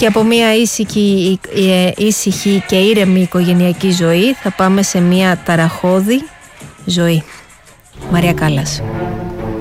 Και από μια ήσυχη και ήρεμη οικογενειακή ζωή θα πάμε σε μια ταραχώδη ζωή. Μαρία Κάλλας.